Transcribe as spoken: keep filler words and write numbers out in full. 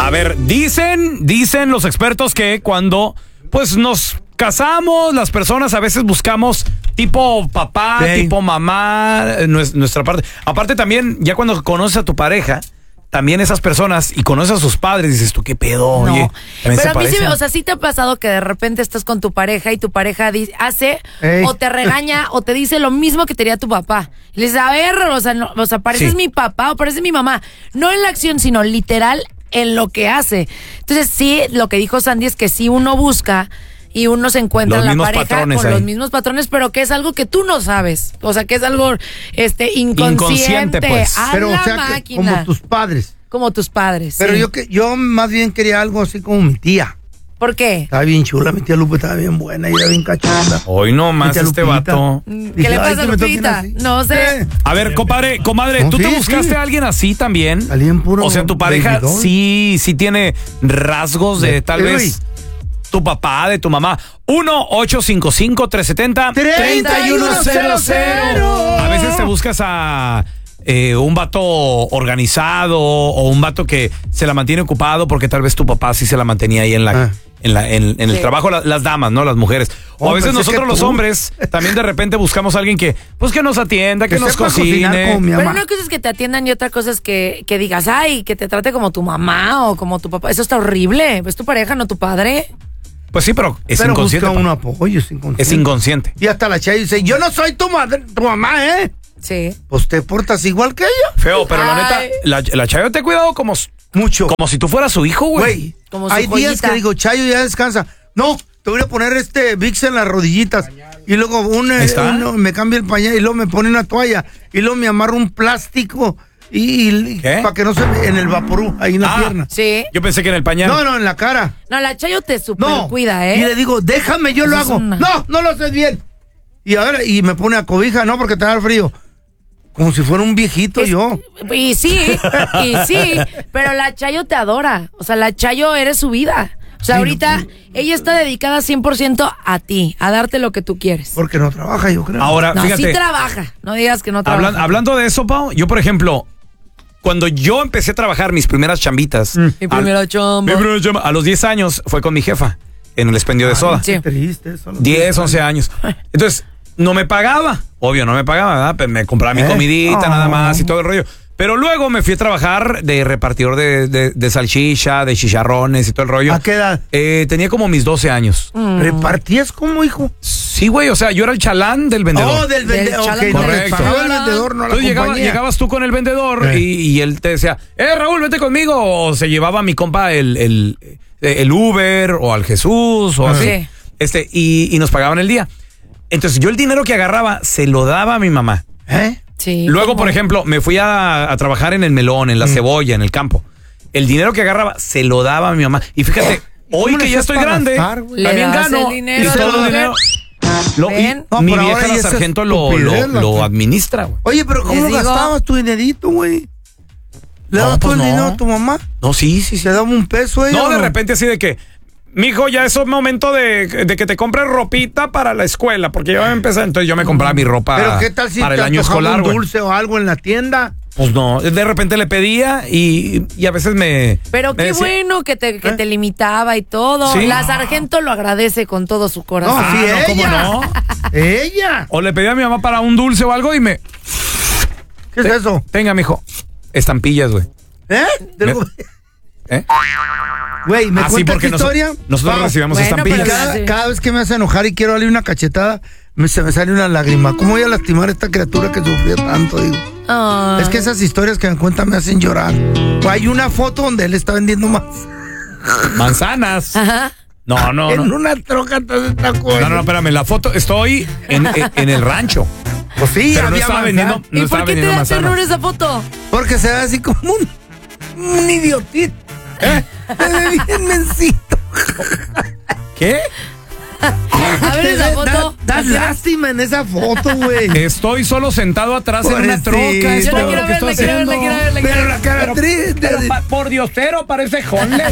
A ver, dicen, dicen los expertos que cuando pues nos casamos, las personas a veces buscamos tipo papá, sí. tipo mamá, nuestra parte. Aparte también, ya cuando conoces a tu pareja, también esas personas y conoces a sus padres, dices tú, ¿qué pedo? No. Oye, pero a mí sí, o sea, sí te ha pasado que de repente estás con tu pareja y tu pareja dice, hace Ey. o te regaña o te dice lo mismo que te diría tu papá. Y le dices, a ver, o sea, no, o sea, pareces sí. mi papá o pareces mi mamá. No en la acción, sino literal en lo que hace. Entonces sí, lo que dijo Sandy es que sí uno busca y uno se encuentra en la pareja con ahí. los mismos patrones, pero que es algo que tú no sabes. O sea, que es algo este inconsciente. Inconsciente, pues. A pero, la o sea, máquina. como tus padres. Como tus padres, Pero sí. yo que yo más bien quería algo así como mi tía. ¿Por qué? Estaba bien chula, mi tía Lupe estaba bien buena y era bien cachonda. Hoy no más este Lupita. vato. ¿Qué Dije, le pasa a Lupita? No sé. ¿Eh? A ver, compadre, comadre, No, ¿tú sí, te buscaste sí. a alguien así también? Salí en puro O sea, tu pareja veintidós. sí, sí tiene rasgos de tal Uy. vez tu papá, de tu mamá. uno ocho cinco cinco, tres siete cero, tres uno cero cero. A veces te buscas a eh, un vato organizado o un vato que se la mantiene ocupado porque tal vez tu papá sí se la mantenía ahí en la... Ah. En, la, en, en el Sí. trabajo, la, las damas, ¿no? Las mujeres. O Oh, a veces pensé nosotros que los tú. hombres también de repente buscamos a alguien que, pues que nos atienda, que, Que nos sepa cocinar cocine. como mi Pero mamá. una cosa es que te atiendan y otra cosa es que, que digas, ay, que te trate como tu mamá o como tu papá. Eso está horrible. ¿Es tu pareja, no tu padre? Pues sí, pero es Pero inconsciente. busca pa. un apoyo, es inconsciente. Es inconsciente. Y hasta la Chayo dice, yo no soy tu madre, tu mamá, ¿eh? Sí. Pues te portas igual que ella. Feo, pero la neta, Ay. la, la Chayo te ha cuidado como, Mucho. como si tú fueras su hijo, güey. Güey, Como su hay días joyita. que digo, Chayo, ya descansa. No, te voy a poner este Vicks en las rodillitas. Y luego un, Ahí está. uno me cambia el pañal y luego me pone una toalla. Y luego me amarra un plástico y, y ¿Qué? para que no se me, en el vaporú, ahí en la Ah. pierna. Sí. Yo pensé que en el pañal. No, no, en la cara. No, la Chayo te super No. cuida, Y le ¿eh? digo, déjame, yo lo Eso es hago. una- No, no lo haces bien. Y ahora, y me pone a cobija, no, porque te da frío. Como si fuera un viejito Es- yo. Y sí, y sí, pero la Chayo te adora. O sea, la Chayo eres su vida. O sea, Sí, ahorita no. ella está dedicada cien por ciento a ti, a darte lo que tú quieres. Porque no trabaja, yo creo. Ahora, No, fíjate, sí trabaja. No digas que no trabaja. hablan- hablando de eso, Pau, yo, por ejemplo, cuando yo empecé a trabajar mis primeras chambitas. Mm. Mi primera chamba. Mi primera chamba, a los diez años fue con mi jefa en el expendio de soda. Sí. Qué triste eso. diez, once años. Entonces, no me pagaba. Obvio, no me pagaba, ¿verdad? Pero me compraba mi ¿Eh? comidita, Oh. nada más y todo el rollo. Pero luego me fui a trabajar de repartidor de, de, de salchicha, de chicharrones y todo el rollo. ¿A qué edad? Eh, tenía como mis doce años. Mm. ¿Repartías como hijo? Sí, güey, o sea, yo era el chalán del vendedor. Oh, del Del vendedor. chalán Ok, del no le vendedor. pagaba al vendedor, no a la Entonces llegaba- compañía. llegabas tú con el vendedor Eh. y, y él te decía, eh, Raúl, vete conmigo. O se llevaba a mi compa el, el, el Uber o al Jesús o Ah. así. Sí. Este, y, y nos pagaban el día. Entonces yo el dinero que agarraba se lo daba a mi mamá. ¿Eh? Sí. Luego, ¿cómo? por ejemplo, me fui a, a trabajar en el melón, en la cebolla, en el campo. El dinero que agarraba se lo daba a mi mamá. Y fíjate, hoy ¿Cómo que le ya hacías estoy para grande, gastar, güey? también Le das gano. el dinero y a todo la el dinero. Lo, y Ven. No, mi pero vieja, ahora la ya esa sargento, lo, lo, estupidez, la lo que- administra, güey. Oye, pero ¿cómo Les digo- gastabas tu dinerito, güey? ¿Le No, dabas todo pues el no. dinero a tu mamá? No, sí, sí, sí. ¿Se daba un peso ella? No, o de repente así de que, mijo, ya es momento de, de que te compres ropita para la escuela, porque ya va a empezar. Entonces yo me compraba mi ropa ¿Pero qué tal si para te el año antojaba escolar, un güey. dulce o algo en la tienda? Pues no, de repente le pedía y, y a veces me... Pero me qué decía- bueno que te, que ¿Eh? te limitaba y todo. Sí. La sargento lo agradece con todo su corazón. No, sí, Ah, no, ¿cómo ella. no? ¡Ella! O le pedía a mi mamá para un dulce o algo y me... ¿Qué es eso? Tenga, mijo, estampillas, güey. ¿Eh? Te lo- ¿Eh? Güey, ¿me Ah, sí, cuentas porque tu noso- historia? nosotros Pau, recibíamos Bueno, estampillas. pero- Cada, Sí. cada vez que me hace enojar y quiero darle una cachetada, me, se me sale una lágrima. ¿Cómo voy a lastimar a esta criatura que sufrió tanto? Digo. Ay. Es que esas historias que me cuentan me hacen llorar. O hay una foto donde él está vendiendo más. Manzanas. Ajá. No, no, en no. una troca toda esta cosa. No, no, no, espérame, la foto, estoy en, en, en el rancho. Pues sí, Pero no había estaba manzana. vendiendo, no ¿Y estaba por qué te vendiendo da manzanas. terror esa foto? Porque se ve así como un, un idiotito. ¿Eh? Se ve bien mencito. ¿Qué? A ver esa foto. Da- Das lástima en esa foto, güey. Estoy solo sentado atrás en una Pobrecito. troca. Es Yo la todo quiero lo que ver, estoy la quiero ver, haciendo. la quiero ver, la quiero Pero ver. la cara triste. Pero pa- por diosero parece Honle.